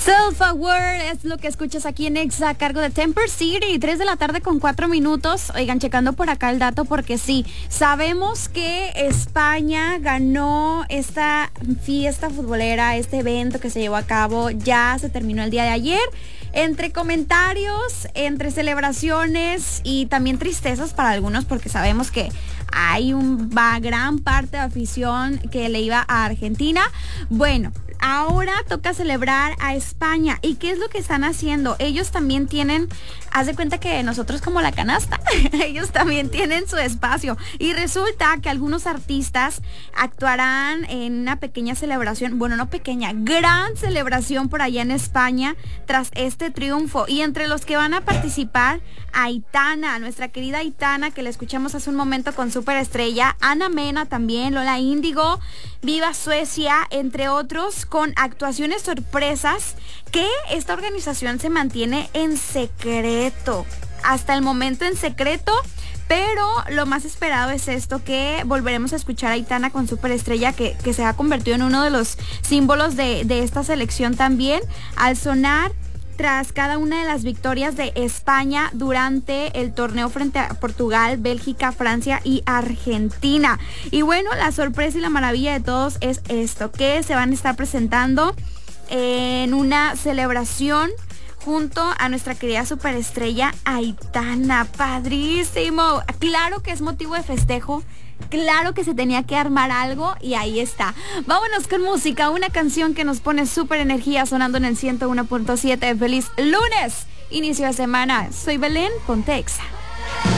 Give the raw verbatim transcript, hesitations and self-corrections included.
Self Aware es lo que escuchas aquí en Exa a cargo de Temper City, tres de la tarde con cuatro minutos. Oigan, checando por acá el dato porque sí, sabemos que España ganó esta fiesta futbolera, este evento que se llevó a cabo, ya se terminó el día de ayer. Entre comentarios, entre celebraciones y también tristezas para algunos porque sabemos que hay una gran parte de afición que le iba a Argentina. Bueno, ahora toca celebrar a España. ¿Y qué es lo que están haciendo? Ellos también tienen, haz de cuenta que nosotros como la canasta, ellos también tienen su espacio. Y resulta que algunos artistas actuarán en una pequeña celebración, bueno, no pequeña, gran celebración por allá en España tras este triunfo. Y entre los que van a participar, Aitana, nuestra querida Aitana, que la escuchamos hace un momento con Superestrella, Ana Mena también, Lola Índigo, Viva Suecia, entre otros, con actuaciones sorpresas que esta organización se mantiene en secreto. Hasta el momento en secreto, pero lo más esperado es esto, que volveremos a escuchar a Aitana con Superestrella, que, que se ha convertido en uno de los símbolos de, de esta selección también, al sonar tras cada una de las victorias de España durante el torneo frente a Portugal, Bélgica, Francia y Argentina. Y bueno, la sorpresa y la maravilla de todos es esto, que se van a estar presentando en una celebración junto a nuestra querida superestrella Aitana. Padrísimo. Claro que es motivo de festejo. Claro que se tenía que armar algo y ahí está. Vámonos con música, una canción que nos pone súper energía sonando en el ciento uno punto siete. Feliz lunes, inicio de semana. Soy Belén, ponte Exa.